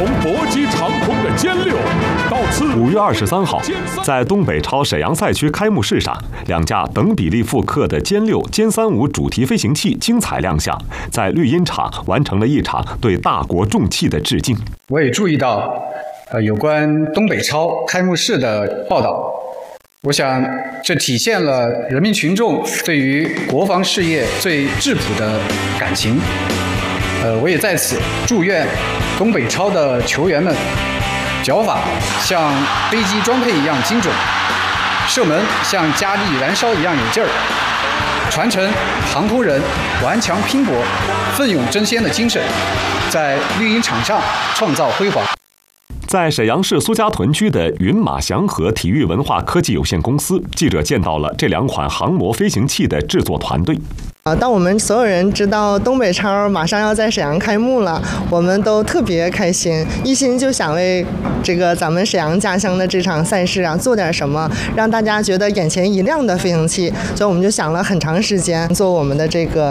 从搏击长空的歼六到 5月23号，在东北超沈阳赛区开幕式上，2架等比例复刻的歼六、歼35主题飞行器精彩亮相，在绿茵场完成了一场对大国重器的致敬。 我也注意到，有关东北超开幕式的报道，我想这体现了人民群众对于国防事业最质朴的感情。我也在此祝愿东北超的球员们脚法像飞机装配一样精准，射门像加力燃烧一样有劲儿，传承航空人顽强拼搏、奋勇争先的精神，在绿茵场上创造辉煌。 在沈阳市苏家屯区的云马祥和体育文化科技有限公司，记者见到了这2款航模飞行器的制作团队。 当我们所有人知道东北超马上要在沈阳开幕了，我们都特别开心，一心就想为这个咱们沈阳家乡的这场赛事做点什么，让大家觉得眼前一亮的飞行器。所以我们就想了很长时间做我们的这个